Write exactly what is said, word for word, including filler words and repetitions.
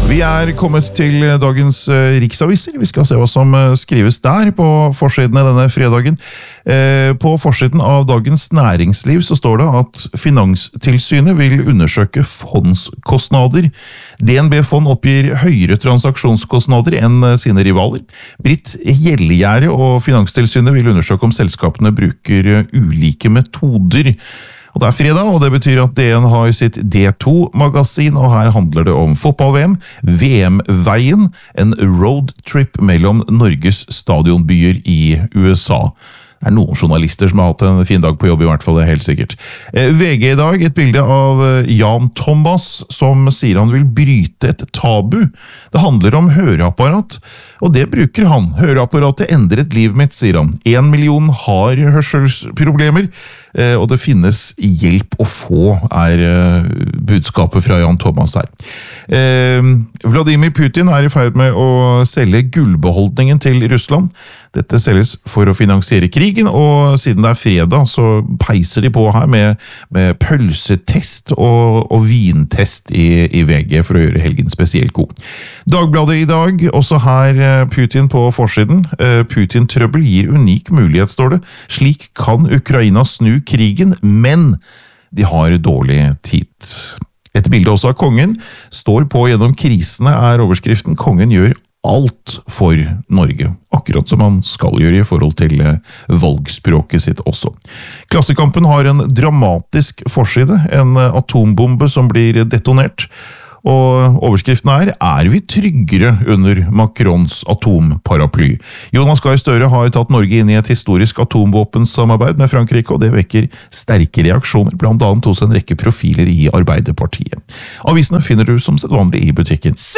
Vi er kommet til dagens uh, riksaviser. Vi skal se hva som uh, skrives der på forsiden av denne fredagen. Uh, på forsiden av Dagens Næringsliv så står det at Finanstilsynet vil undersøke fondskostnader. D N B-fond oppgir høyere transaksjonskostnader enn uh, sine rivaler. Britt Gjellegjerde og Finanstilsynet vil undersøke om selskapene bruker uh, ulike metoder. Og det er fredag, og det betyr at D N har sitt D to-magasin, og her handler det om fotball-V M, V M-veien, en roadtrip mellom Norges stadionbyer i U S A. Det er noen journalister som har hatt en fin dag på jobb, i hvert fall, det er helt sikkert. V G i dag, et bilde av Jan Thomas, som sier han vil bryte et tabu. Det handler om høreapparat, og det bruker han. Høreapparatet endret livet mitt, sier han. En million har hørselsproblemer, og det finnes hjelp å få, er budskapet fra Jan Thomas her. Vladimir Putin er i ferd med å selge gullbeholdningen til Russland. Dette selges for å finansiere krigen, og siden det er fredag så peiser de på her med, med pølsetest og, og vintest i, i V G for å gjøre helgen spesielt god. Dagbladet i dag, også her Putin på forsiden. Putin-trøbbel gir unik mulighet, står det. Slik kan Ukraina snu krigen, men de har dårlig tid. Et bilde også av kongen. Står på gjennom krisene er overskriften. Kongen gjør alt for Norge, akkurat som han skal gjøre i forhold til valgspråket sitt også. Klassekampen har en dramatisk forside, en atombombe som blir detonert, og overskriften er, er vi tryggere under Macrons atomparaply? Jonas Gahr Støre har tatt Norge inn i et historisk atomvåpensamarbeid med Frankrike, og det vekker sterke reaksjoner, blant annet hos en rekke profiler i Arbeiderpartiet. Avisene finner du som sedvanlig i butikken.